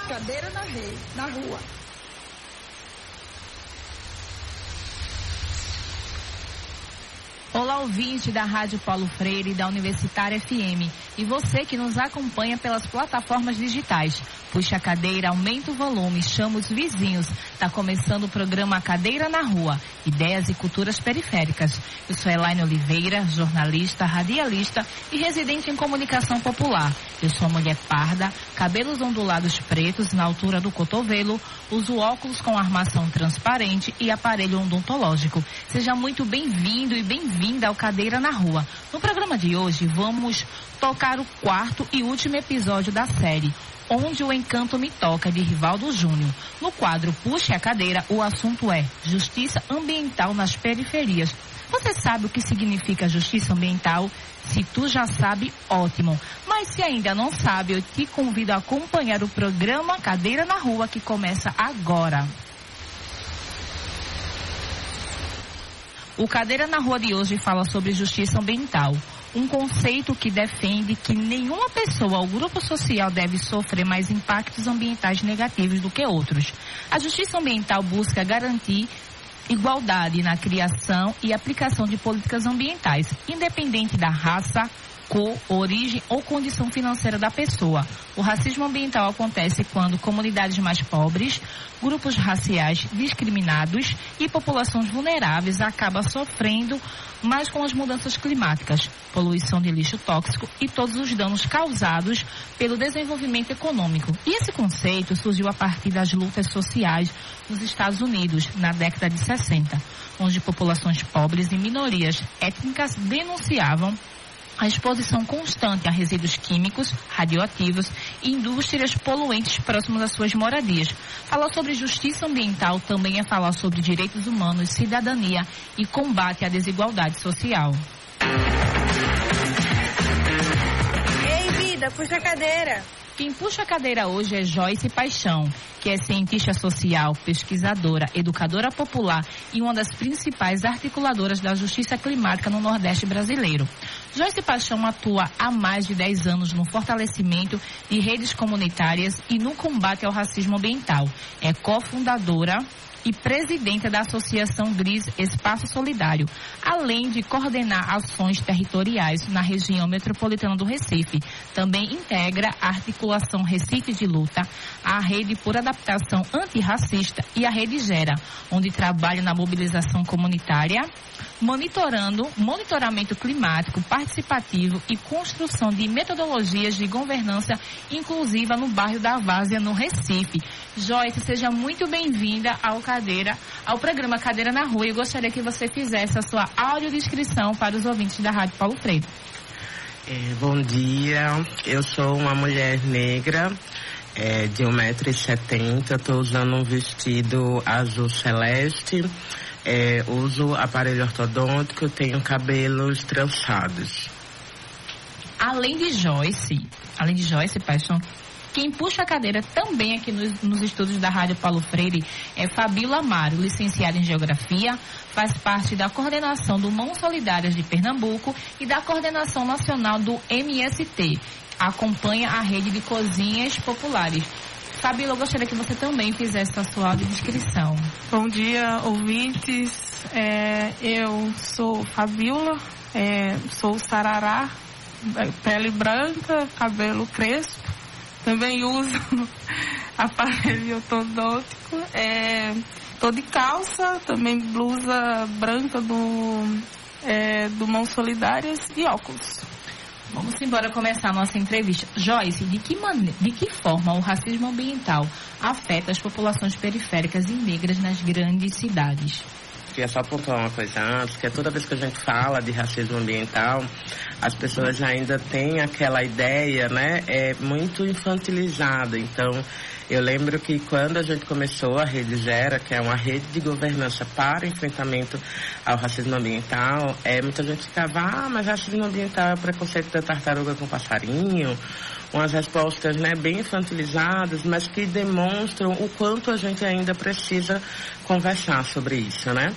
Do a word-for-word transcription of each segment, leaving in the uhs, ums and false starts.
Cadeira na rede, na rua. Olá, ouvinte da Rádio Paulo Freire e da Universitária F M. E você que nos acompanha pelas plataformas digitais. Puxa a cadeira, aumenta o volume, chama os vizinhos. Está começando o programa Cadeira na Rua, Ideias e Culturas Periféricas. Eu sou Elaine Oliveira, jornalista, radialista e residente em comunicação popular. Eu sou mulher parda, cabelos ondulados pretos na altura do cotovelo, uso óculos com armação transparente e aparelho odontológico. Seja muito bem-vindo e bem-vinda ao Cadeira na Rua. No programa de hoje, vamos tocar o quarto e último episódio da série Onde o Encanto Me Toca, de Rivaldo Júnior. No quadro Puxe a Cadeira, o assunto é Justiça Ambiental nas Periferias. Você sabe o que significa justiça ambiental? Se tu já sabe, ótimo. Mas se ainda não sabe, eu te convido a acompanhar o programa Cadeira na Rua, que começa agora. O Cadeira na Rua de hoje fala sobre justiça ambiental. Um conceito que defende que nenhuma pessoa ou grupo social deve sofrer mais impactos ambientais negativos do que outros. A justiça ambiental busca garantir igualdade na criação e aplicação de políticas ambientais, independente da raça, cor, origem ou condição financeira da pessoa. O racismo ambiental acontece quando comunidades mais pobres, grupos raciais discriminados e populações vulneráveis acabam sofrendo mais com as mudanças climáticas, poluição de lixo tóxico e todos os danos causados pelo desenvolvimento econômico. E esse conceito surgiu a partir das lutas sociais nos Estados Unidos, na década de sessenta, onde populações pobres e minorias étnicas denunciavam a exposição constante a resíduos químicos, radioativos e indústrias poluentes próximos às suas moradias. Falar sobre justiça ambiental também é falar sobre direitos humanos, cidadania e combate à desigualdade social. Ei, vida, puxa a cadeira. Quem puxa a cadeira hoje é Joyce Paixão, que é cientista social, pesquisadora, educadora popular e uma das principais articuladoras da justiça climática no Nordeste brasileiro. Joyce Paixão atua há mais de dez anos no fortalecimento de redes comunitárias e no combate ao racismo ambiental. É cofundadora e presidenta da Associação Gris Espaço Solidário, além de coordenar ações territoriais na região metropolitana do Recife. Também integra a Articulação Recife de Luta, a Rede por Adaptação Antirracista e a Rede Gera, onde trabalha na mobilização comunitária, monitorando monitoramento climático participativo e construção de metodologias de governança inclusiva no bairro da Várzea, no Recife. Joyce, seja muito bem-vinda ao Cadeira, ao programa Cadeira na Rua, e gostaria que você fizesse a sua audiodescrição para os ouvintes da Rádio Paulo Freire. É, bom dia, eu sou uma mulher negra, é, de um metro e setenta, estou usando um vestido azul celeste, é, uso aparelho ortodôntico, tenho cabelos trançados. Além de Joyce, além de Joyce Paixão, quem puxa a cadeira também aqui nos, nos estúdios da Rádio Paulo Freire é Fabíola Amaro, licenciada em Geografia, faz parte da coordenação do Mãos Solidárias de Pernambuco e da coordenação nacional do M S T. Acompanha a rede de cozinhas populares. Fabíola, eu gostaria que você também fizesse a sua audiodescrição. Bom dia, ouvintes. É, eu sou Fabíola, é, sou sarará, pele branca, cabelo crespo. Também uso aparelho ortodôntico, é, tô de calça, também blusa branca do, é, do Mãos Solidárias e óculos. Vamos embora começar a nossa entrevista. Joyce, de que, mane- de que forma o racismo ambiental afeta as populações periféricas e negras nas grandes cidades? Queria só pontuar uma coisa antes, que é toda vez que a gente fala de racismo ambiental, as pessoas ainda têm aquela ideia, né, é muito infantilizada. Então, eu lembro que quando a gente começou a Rede Gera, que é uma rede de governança para o enfrentamento ao racismo ambiental, é, muita gente ficava, ah, mas racismo ambiental é o preconceito da tartaruga com passarinho, umas respostas, né, bem infantilizadas, mas que demonstram o quanto a gente ainda precisa conversar sobre isso, né?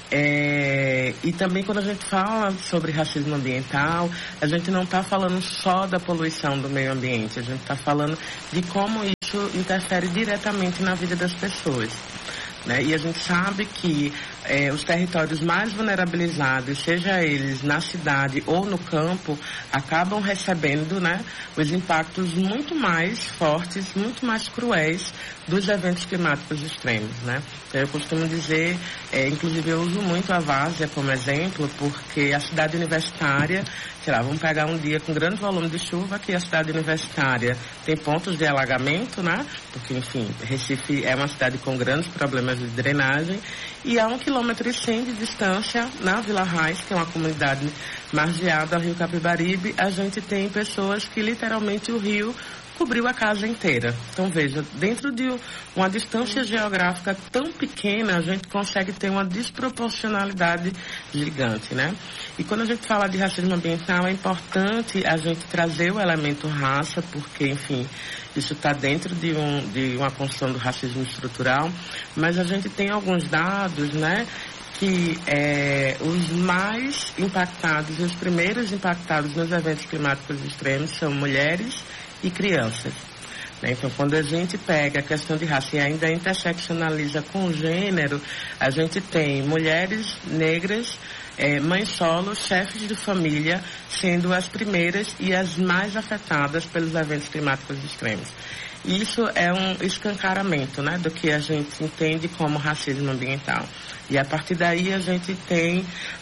É, e também quando a gente fala sobre racismo ambiental, a gente não está falando só da poluição do meio ambiente, a gente está falando de como isso isso interfere diretamente na vida das pessoas. Né? E a gente sabe que eh, os territórios mais vulnerabilizados, seja eles na cidade ou no campo, acabam recebendo, né, os impactos muito mais fortes, muito mais cruéis dos eventos climáticos extremos. Né? Então, eu costumo dizer, eh, inclusive eu uso muito a Várzea como exemplo, porque a cidade universitária, sei lá, vamos pegar um dia com grande volume de chuva, que a cidade universitária tem pontos de alagamento, né? Porque, enfim, Recife é uma cidade com grandes problemas de drenagem, e a um quilômetro e cem de distância, na Vila Raiz, que é uma comunidade margeada ao rio Capibaribe, a gente tem pessoas que literalmente o rio cobriu a casa inteira. Então, veja, dentro de uma distância geográfica tão pequena, a gente consegue ter uma desproporcionalidade gigante, né? E quando a gente fala de racismo ambiental, é importante a gente trazer o elemento raça, porque, enfim, isso está dentro de, um, de uma construção do racismo estrutural, mas a gente tem alguns dados, né, que é, os mais impactados, os primeiros impactados nos eventos climáticos extremos são mulheres e crianças. Né? Então, quando a gente pega a questão de raça e ainda interseccionaliza com o gênero, a gente tem mulheres negras, É, mães solos, chefes de família, sendo as primeiras e as mais afetadas pelos eventos climáticos extremos. Isso é um escancaramento, né, do que a gente entende como racismo ambiental. E a partir daí a gente tem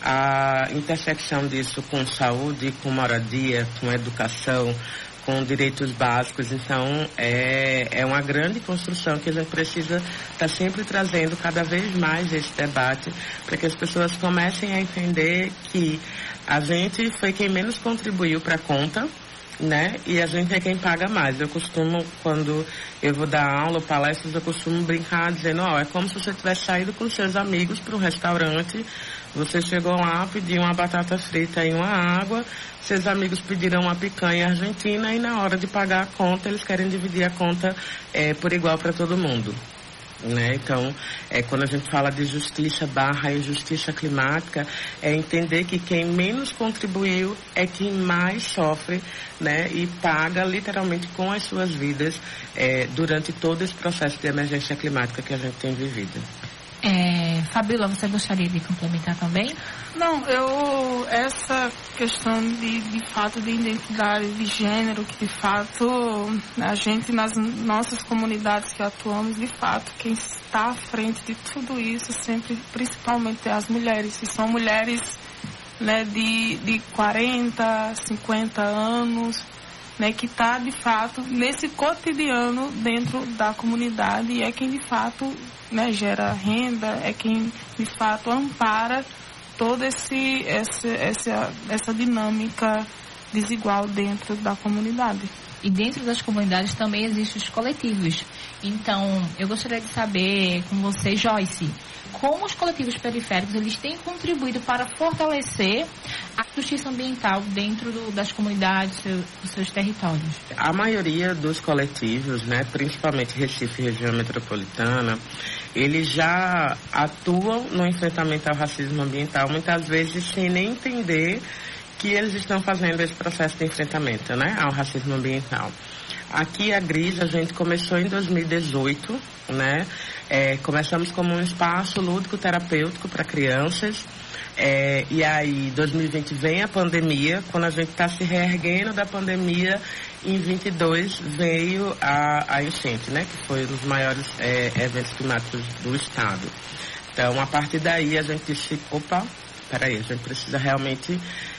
a intersecção disso com saúde, com moradia, com educação, com direitos básicos. Então, é, é uma grande construção que a gente precisa estar sempre trazendo cada vez mais esse debate, para que as pessoas comecem a entender que a gente foi quem menos contribuiu para a conta, né? E a gente é quem paga mais. Eu costumo, quando eu vou dar aula, palestras, eu costumo brincar dizendo, ó, é como se você tivesse saído com seus amigos para um restaurante, você chegou lá, pediu uma batata frita e uma água, seus amigos pediram uma picanha argentina e na hora de pagar a conta, eles querem dividir a conta é, por igual para todo mundo. Né? Então, é, quando a gente fala de justiça barra injustiça climática, é entender que quem menos contribuiu é quem mais sofre, né? E paga literalmente com as suas vidas é, durante todo esse processo de emergência climática que a gente tem vivido. É, Fabíola, você gostaria de complementar também? Não, eu, essa questão de, de fato de identidade de gênero, que de fato a gente nas nossas comunidades que atuamos, de fato, quem está à frente de tudo isso sempre, principalmente as mulheres, que são mulheres, né, de, de quarenta, cinquenta anos, né, que está de fato nesse cotidiano dentro da comunidade e é quem de fato, né, gera renda, é quem de fato ampara toda esse, essa, essa, essa dinâmica desigual dentro da comunidade. E dentro das comunidades também existem os coletivos. Então, eu gostaria de saber com você, Joyce, como os coletivos periféricos eles têm contribuído para fortalecer a justiça ambiental dentro do, das comunidades, seu, dos seus territórios? A maioria dos coletivos, né, principalmente Recife e região metropolitana, eles já atuam no enfrentamento ao racismo ambiental, muitas vezes sem nem entender que eles estão fazendo esse processo de enfrentamento, né, ao racismo ambiental. Aqui a Gris, a gente começou em dois mil e dezoito, né, é, começamos como um espaço lúdico terapêutico para crianças, é, e aí dois mil e vinte vem a pandemia, quando a gente está se reerguendo da pandemia, em vinte e dois veio a, a enchente, né, que foi um dos maiores é, eventos climáticos do estado. Então, a partir daí a gente disse, opa, peraí, a gente precisa realmente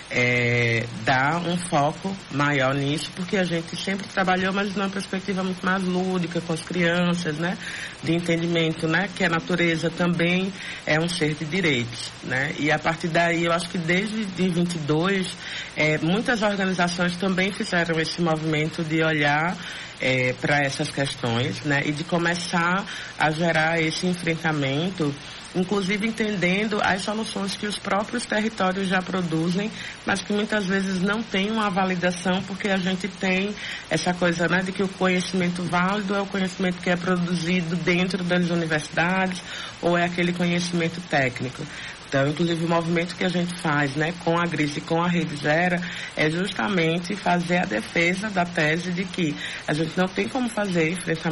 é, dar um foco maior nisso, porque a gente sempre trabalhou, mas numa perspectiva muito mais lúdica com as crianças, né, de entendimento, né, que a natureza também é um ser de direitos, né, e a partir daí eu acho que desde de vinte e dois é, muitas organizações também fizeram esse movimento de olhar é, para essas questões, né, e de começar a gerar esse enfrentamento, inclusive entendendo as soluções que os próprios territórios já produzem, mas que muitas vezes não tem uma validação, porque a gente tem essa coisa, né, de que o conhecimento válido é o conhecimento que é produzido dentro das universidades ou é aquele conhecimento técnico. Então, inclusive, o movimento que a gente faz, né, com a Gris e com a Rede Gera é justamente fazer a defesa da tese de que a gente não tem como fazer enfrentamento